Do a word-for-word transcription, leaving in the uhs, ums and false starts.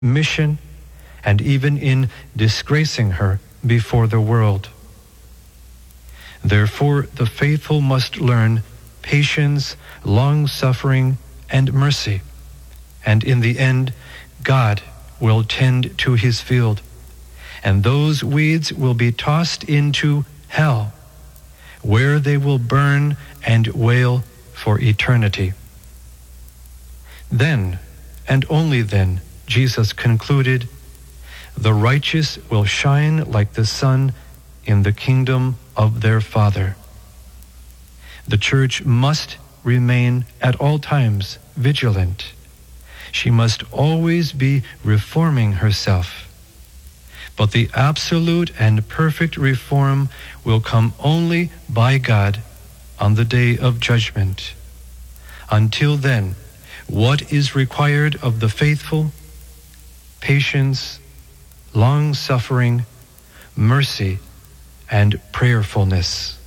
mission, and even in disgracing her before the world. Therefore, the faithful must learn patience, long-suffering, and mercy, and in the end, God will tend to his field, and those weeds will be tossed into hell, where they will burn and wail for eternity. Then, and only then, Jesus concluded, the righteous will shine like the sun in the kingdom of their Father. The Church must remain at all times vigilant. She must always be reforming herself. But the absolute and perfect reform will come only by God on the day of judgment. Until then, what is required of the faithful? Patience, long-suffering, mercy, and prayerfulness.